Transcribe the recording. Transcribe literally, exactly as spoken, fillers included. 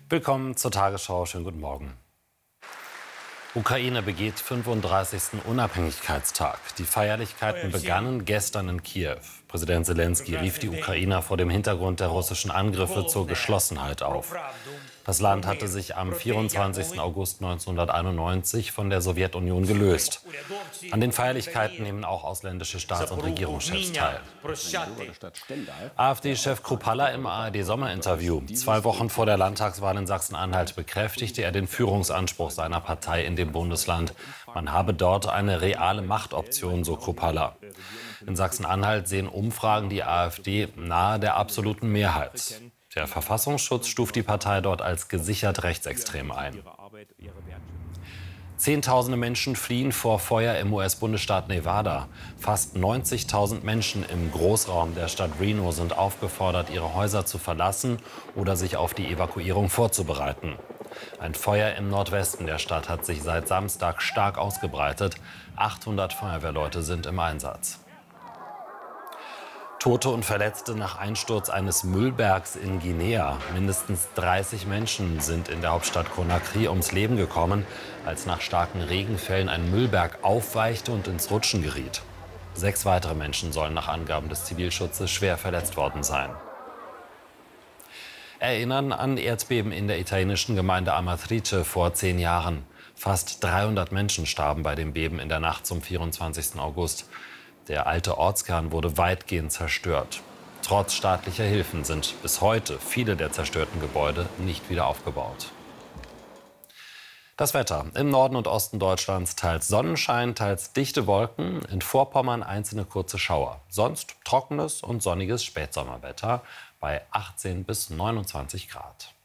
Willkommen zur Tagesschau. Schönen guten Morgen. Ukraine begeht fünfunddreißigsten Unabhängigkeitstag. Die Feierlichkeiten begannen gestern in Kiew. Präsident Selenskyj rief die Ukrainer vor dem Hintergrund der russischen Angriffe zur Geschlossenheit auf. Das Land hatte sich am vierundzwanzigsten August neunzehnhunderteinundneunzig von der Sowjetunion gelöst. An den Feierlichkeiten nehmen auch ausländische Staats- und Regierungschefs teil. AfD-Chef Kruppalla im A R D-Sommerinterview. Zwei Wochen vor der Landtagswahl in Sachsen-Anhalt bekräftigte er den Führungsanspruch seiner Partei in dem Bundesland. Man habe dort eine reale Machtoption, so Kruppalla. In Sachsen-Anhalt sehen Umfragen die AfD nahe der absoluten Mehrheit. Der Verfassungsschutz stuft die Partei dort als gesichert rechtsextrem ein. Zehntausende Menschen fliehen vor Feuer im U S-Bundesstaat Nevada. Fast neunzigtausend Menschen im Großraum der Stadt Reno sind aufgefordert, ihre Häuser zu verlassen oder sich auf die Evakuierung vorzubereiten. Ein Feuer im Nordwesten der Stadt hat sich seit Samstag stark ausgebreitet. achthundert Feuerwehrleute sind im Einsatz. Tote und Verletzte nach Einsturz eines Müllbergs in Guinea. Mindestens dreißig Menschen sind in der Hauptstadt Conakry ums Leben gekommen, als nach starken Regenfällen ein Müllberg aufweichte und ins Rutschen geriet. Sechs weitere Menschen sollen nach Angaben des Zivilschutzes schwer verletzt worden sein. Erinnern an Erdbeben in der italienischen Gemeinde Amatrice vor zehn Jahren. Fast dreihundert Menschen starben bei dem Beben in der Nacht zum vierundzwanzigsten August. Der alte Ortskern wurde weitgehend zerstört. Trotz staatlicher Hilfen sind bis heute viele der zerstörten Gebäude nicht wieder aufgebaut. Das Wetter. Im Norden und Osten Deutschlands teils Sonnenschein, teils dichte Wolken. In Vorpommern einzelne kurze Schauer. Sonst trockenes und sonniges Spätsommerwetter bei achtzehn bis neunundzwanzig Grad.